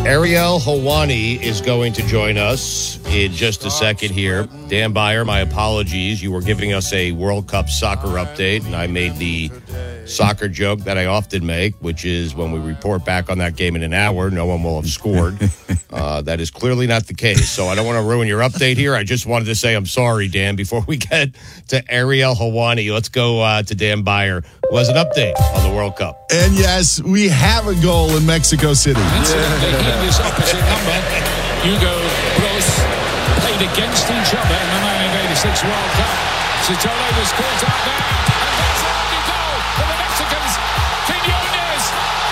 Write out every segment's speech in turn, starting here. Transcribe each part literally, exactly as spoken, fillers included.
Ariel Helwani is going to join us in just a second here. Dan Beyer, my apologies. You were giving us a World Cup soccer update, and I made the soccer joke that I often make, which is when we report back on that game in an hour, no one will have scored. Uh, that is clearly not the case. So I don't want to ruin your update here. I just wanted to say I'm sorry, Dan. Before we get to Ariel Helwani, let's go uh, to Dan Beyer, who has an update on the World Cup. And yes, we have a goal in Mexico City. Incidentally, in this opposite number, Hugo Bros played against each other in the nineteen eighty-six World Cup. Chitolo was caught out there, and there's the only goal for the Mexicans. Quinones,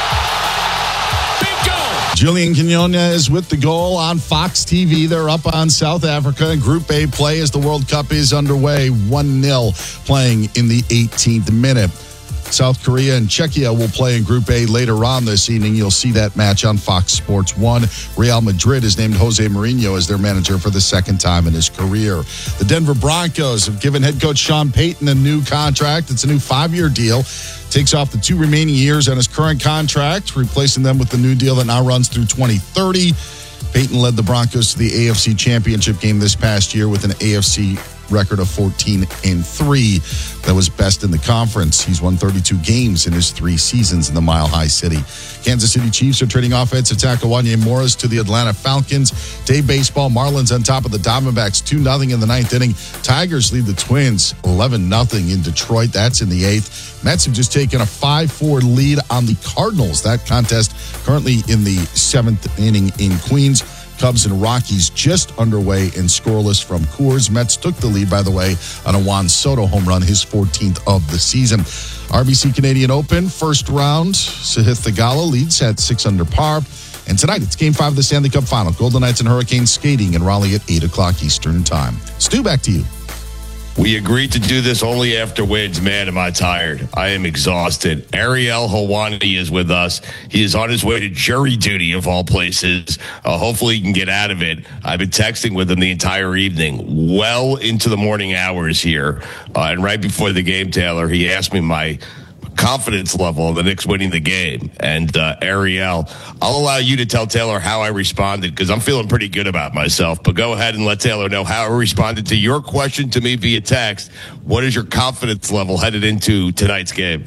big goal. Julian Quinones with the goal on Fox T V. They're up on South Africa in Group A play as the World Cup is underway. one nil playing in the eighteenth minute. South Korea and Czechia will play in Group A later on this evening. You'll see that match on Fox Sports one. Real Madrid has named Jose Mourinho as their manager for the second time in his career. The Denver Broncos have given head coach Sean Payton a new contract. It's a new five-year deal. Takes off the two remaining years on his current contract, replacing them with the new deal that now runs through twenty thirty. Payton led the Broncos to the A F C Championship game this past year with an A F C record of fourteen and three. That was best in the conference. He's won thirty-two games in his three seasons in the Mile High City. Kansas City Chiefs are trading offensive tackle Wanya Morris to the Atlanta Falcons. Day baseball, Marlins on top of the Diamondbacks two nothing in the ninth inning. Tigers lead the Twins eleven nothing in Detroit. That's in the eighth. Mets have just taken a five four lead on the Cardinals. That contest currently in the seventh inning in Queens. Cubs and Rockies just underway and scoreless from Coors. Mets took the lead, by the way, on a Juan Soto home run, his fourteenth of the season. R B C Canadian Open, first round. Sahith Theegala leads at six under par. And tonight, it's Game five of the Stanley Cup Final. Golden Knights and Hurricanes skating in Raleigh at eight o'clock Eastern Time. Stu, back to you. We agreed to do this only after wins. Man, am I tired. I am exhausted. Ariel Helwani is with us. He is on his way to jury duty, of all places. Uh, hopefully he can get out of it. I've been texting with him the entire evening, well into the morning hours here. Uh, and right before the game, Taylor, he asked me my confidence level of the Knicks winning the game. And uh, Ariel, I'll allow you to tell Taylor how I responded because I'm feeling pretty good about myself. But go ahead and let Taylor know how I responded to your question to me via text. What is your confidence level headed into tonight's game?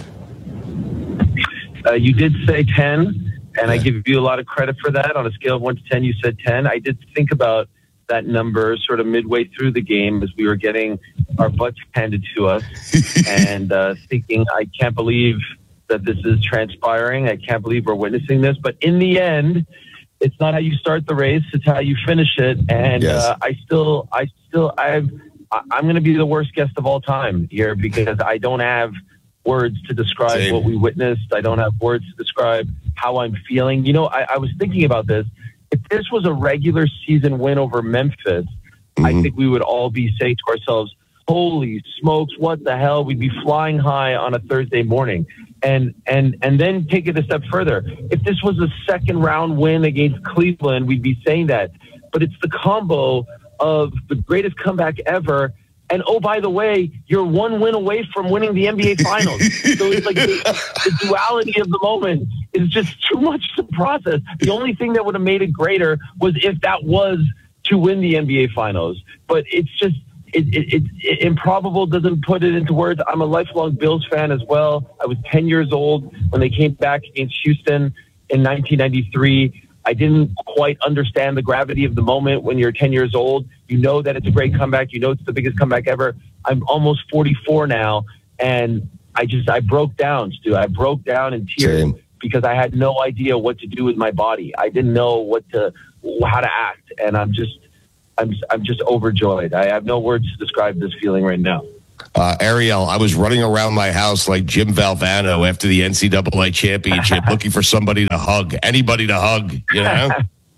Uh, you did say ten, and I give you a lot of credit for that. On a scale of one to ten, you said ten. I did think about that number sort of midway through the game as we were getting our butts handed to us and uh, thinking, I can't believe that this is transpiring. I can't believe we're witnessing this. But in the end, it's not how you start the race, it's how you finish it. And yes. uh, I still, I still, I've, I'm going to be the worst guest of all time here because I don't have words to describe Same. what we witnessed. I don't have words to describe how I'm feeling. You know, I, I was thinking about this. If this was a regular season win over Memphis, mm-hmm. I think we would all be saying to ourselves, holy smokes, what the hell? We'd be flying high on a Thursday morning. And and and then take it a step further. If this was a second round win against Cleveland, we'd be saying that. But it's the combo of the greatest comeback ever. And, oh, by the way, you're one win away from winning the N B A Finals. So it's like the, the duality of the moment is just too much to process. The only thing that would have made it greater was if that was to win the N B A Finals. But it's just it, it, it, it, improbable, doesn't put it into words. I'm a lifelong Bills fan as well. I was ten years old when they came back against Houston in nineteen ninety-three. I didn't quite understand the gravity of the moment when you're ten years old. You know that it's a great comeback. You know it's the biggest comeback ever. I'm almost forty-four now, and I just, I broke down, Stu. I broke down in tears Same. because I had no idea what to do with my body. I didn't know what to, how to act, and I'm just, I'm, I'm just overjoyed. I have no words to describe this feeling right now. Uh, Ariel, I was running around my house like Jim Valvano after the N C double A championship, looking for somebody to hug, anybody to hug, you know?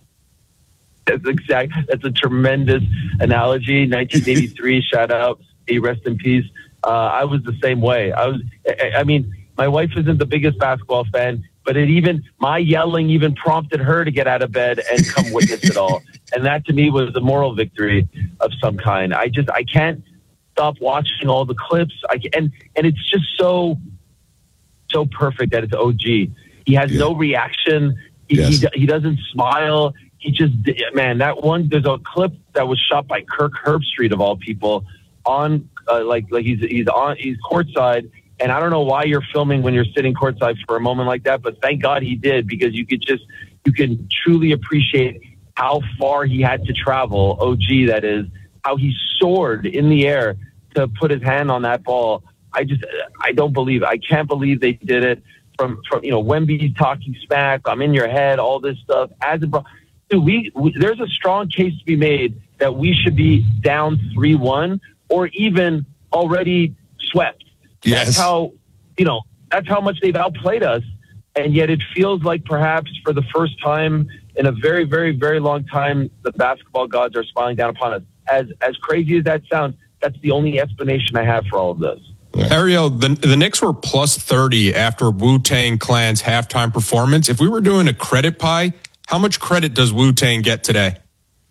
That's exact. That's a tremendous analogy. nineteen eighty-three, shout out, rest in peace. Uh, I was the same way. I was. I, I mean, my wife isn't the biggest basketball fan, but it even my yelling even prompted her to get out of bed and come witness it all. And that to me was a moral victory of some kind. I just I can't stop watching all the clips. I can, and and it's just so so perfect that it's O G. He has yeah. no reaction He, Yes. he, he doesn't smile. He just, man, that one, there's a clip that was shot by Kirk Herbstreit of all people on, uh, like, like he's, he's on, he's courtside. And I don't know why you're filming when you're sitting courtside for a moment like that, but thank God he did, because you could just, you can truly appreciate how far he had to travel, O G that is, how he soared in the air to put his hand on that ball. I just, I don't believe, I can't believe they did it. From, from you know, Wemby talking smack, I'm in your head, all this stuff. As a bro, dude, we, we there's a strong case to be made that we should be down three one or even already swept. Yes. That's how, you know, that's how much they've outplayed us. And yet it feels like perhaps for the first time in a very, very, very long time, the basketball gods are smiling down upon us. As as crazy as that sounds, that's the only explanation I have for all of this. Ariel, the, the Knicks were plus thirty after Wu-Tang Clan's halftime performance. If we were doing a credit pie, how much credit does Wu-Tang get today?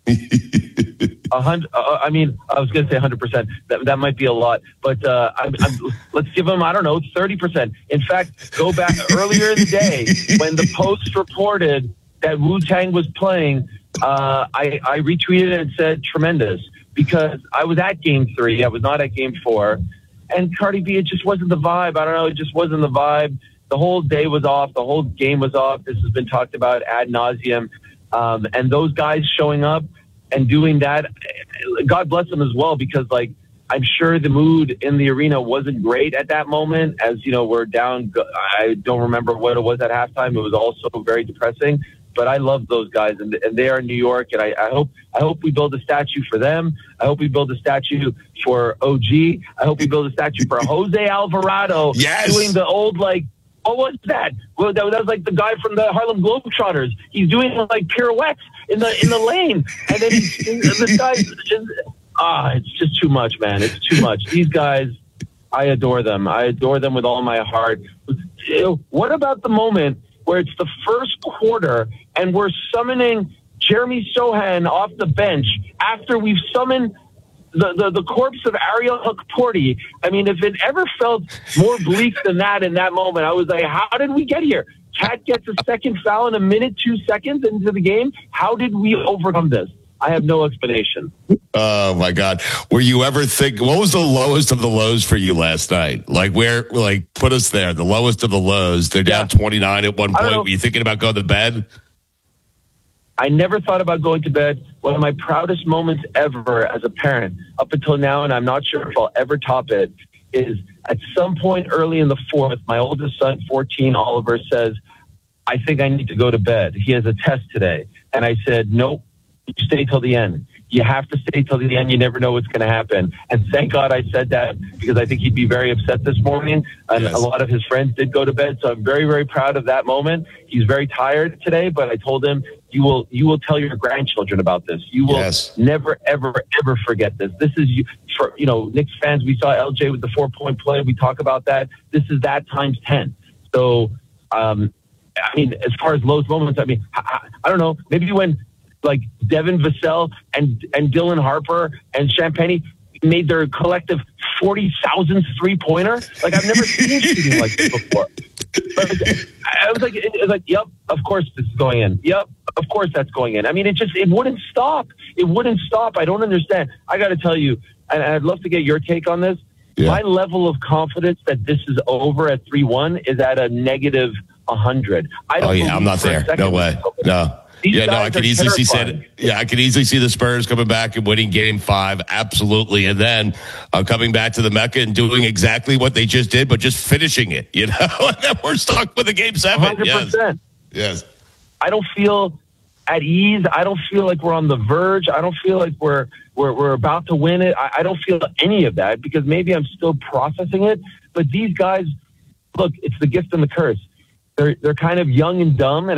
A hundred. Uh, I mean, I was going to say one hundred percent. That that might be a lot, but uh, I'm, I'm, let's give them, I don't know, thirty percent. In fact, go back earlier in the day when the Post reported that Wu-Tang was playing. Uh, I, I retweeted and said tremendous, because I was at Game Three. I was not at Game Four, and Cardi B, it just wasn't the vibe. I don't know, it just wasn't the vibe. The whole day was off. The whole game was off. This has been talked about ad nauseum, um, and those guys showing up and doing that, God bless them as well, because like I'm sure the mood in the arena wasn't great at that moment. As you know, we're down. I don't remember what it was at halftime. It was also very depressing. But I love those guys, and, and they are in New York. And I, I hope I hope we build a statue for them. I hope we build a statue for O G. I hope we build a statue for Jose Alvarado. Yes. Doing the old like. What was that? Well, that, that was like the guy from the Harlem Globetrotters. He's doing like pirouettes in the in the lane, and then he's, this guy. Ah, it's just too much, man. It's too much. These guys, I adore them. I adore them with all my heart. What about the moment where it's the first quarter and we're summoning Jeremy Sohan off the bench after we've summoned The, the the corpse of Ariel Hukporti? I mean, if it ever felt more bleak than that in that moment, I was like, how did we get here? Cat gets a second foul in a minute, two seconds into the game. How did we overcome this? I have no explanation. Oh my God. Were you ever think, what was the lowest of the lows for you last night? Like where, like put us there, the lowest of the lows. They're down Yeah. twenty-nine at one point. Were you thinking about going to bed? I never thought about going to bed. One of my proudest moments ever as a parent, up until now, and I'm not sure if I'll ever top it, is at some point early in the fourth, my oldest son, fourteen, Oliver, says, I think I need to go to bed. He has a test today. And I said, nope, you stay till the end. You have to stay till the end. You never know what's going to happen. And thank God I said that, because I think he'd be very upset this morning. And Yes. a lot of his friends did go to bed. So I'm very, very proud of that moment. He's very tired today, but I told him, you will, you will tell your grandchildren about this. You will Yes. never, ever, ever forget this. This is you for, you know, Knicks fans. We saw L J with the four point play. We talk about that. This is that times ten. So, um, I mean, as far as lows moments, I mean, I, I don't know, maybe when, like Devin Vassell and and Dylan Harper and Champagnie made their collective forty thousandth three-pointer. Like, I've never seen shooting like this before. But I was like, it was like, yep, of course this is going in. Yep, of course that's going in. I mean, it just, it wouldn't stop. It wouldn't stop. I don't understand. I got to tell you, and I'd love to get your take on this. Yeah. My level of confidence that this is over at three one is at a negative one hundred. I don't Oh yeah, I'm believe not for a there. second No way. it's over. No. These yeah, no, guys I could are easily see terrifying. said, yeah, I could easily see the Spurs coming back and winning game five. Absolutely. And then uh, coming back to the Mecca and doing exactly what they just did, but just finishing it, you know, and then we're stuck with a game seven. one hundred percent. Yes. Yes. I don't feel at ease. I don't feel like we're on the verge. I don't feel like we're we're we're about to win it. I, I don't feel any of that, because maybe I'm still processing it. But these guys, look, it's the gift and the curse. They're they're kind of young and dumb, and